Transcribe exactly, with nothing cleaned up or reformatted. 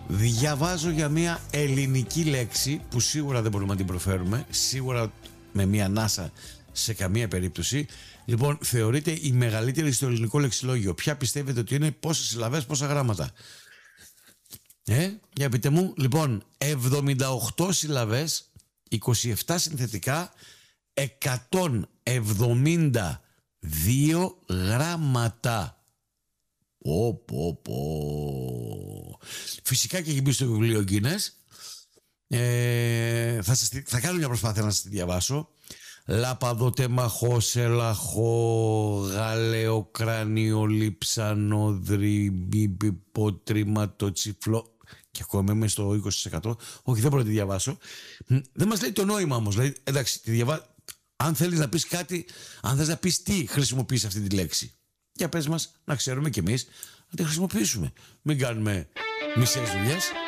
Διαβάζω για μια ελληνική λέξη που σίγουρα δεν μπορούμε να την προφέρουμε, σίγουρα με μια ανάσα σε καμία περίπτωση. Λοιπόν, θεωρείται η μεγαλύτερη στο ελληνικό λεξιλόγιο. Ποια πιστεύετε ότι είναι, πόσες συλλαβές, πόσα γράμματα? Ε, για πείτε μου. Λοιπόν, εβδομήντα οκτώ συλλαβές, είκοσι επτά συνθετικά, εκατόν εβδομήντα δύο γράμματα. Πω, πω, πω. Φυσικά και έχει μπει στο βιβλίο Guinness. Ε, θα, σας, θα κάνω μια προσπάθεια να σας τη διαβάσω. Λαπαδοτέμαχο, ελαχό, γαλεοκράνιο, λείψανο, δρυμπίποτρήματο, τσιφλό. Και ακόμα είμαι στο είκοσι τοις εκατό. Όχι, δεν μπορώ να τη διαβάσω. Δεν μας λέει το νόημα όμως. Δηλαδή, εντάξει, τη διαβα... αν θέλεις να πεις κάτι, αν θες να πεις τι χρησιμοποιείς αυτή τη λέξη, για πες μας, να ξέρουμε κι εμείς να τη χρησιμοποιήσουμε. Μην κάνουμε μισές δουλειές.